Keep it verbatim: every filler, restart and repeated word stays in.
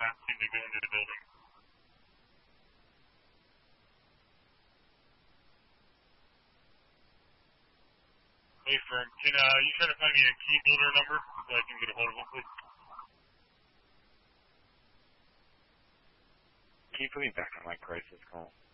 not seem to go into the building. Hey, firm, can uh, you try to find me a key builder number so I can get a hold of him, please? Can you put me back on my crisis call?